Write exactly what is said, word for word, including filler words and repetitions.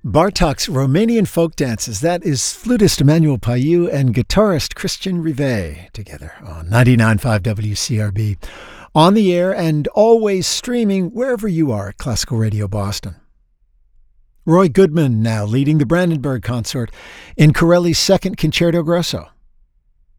Bartok's Romanian folk dances. That is flutist Emmanuel Paiu and guitarist Christian Rivet together on ninety-nine point five W C R B. On the air and always streaming wherever you are at Classical Radio Boston. Roy Goodman now leading the Brandenburg Consort in Corelli's second Concerto Grosso.